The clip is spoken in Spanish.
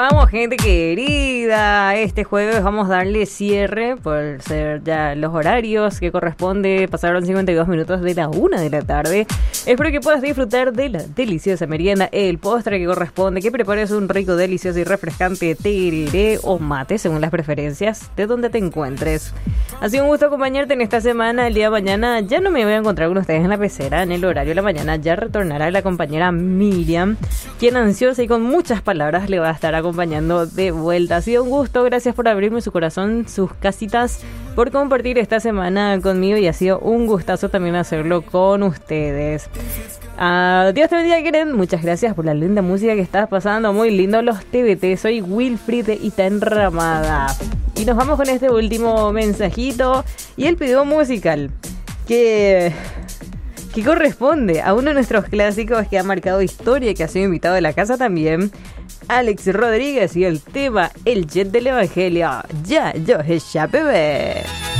Vamos, gente querida, este jueves vamos a darle cierre por ser ya los horarios que corresponde. Pasaron 52 minutos de la 1 de la tarde. Espero que puedas disfrutar de la deliciosa merienda, el postre que corresponde, que prepares un rico, delicioso y refrescante tereré o mate, según las preferencias de donde te encuentres. Ha sido un gusto acompañarte en esta semana. El día de mañana ya no me voy a encontrar con ustedes en la pecera, en el horario de la mañana. Ya retornará la compañera Miriam, quien ansiosa y con muchas palabras le va a estar acompañando de vuelta. Ha sido un gusto, gracias por abrirme su corazón, sus casitas, por compartir esta semana conmigo y ha sido un gustazo también hacerlo con ustedes. Dios te bendiga, Keren. Muchas gracias por la linda música que estás pasando, muy lindo los TBT. Soy Wilfried de Ita Enramada y nos vamos con este último mensajito y el pedido musical que corresponde a uno de nuestros clásicos que ha marcado historia y que ha sido invitado de la casa también, Alex Rodríguez, y el tema El Jet del Evangelio. Ya, yo, ya, bebé.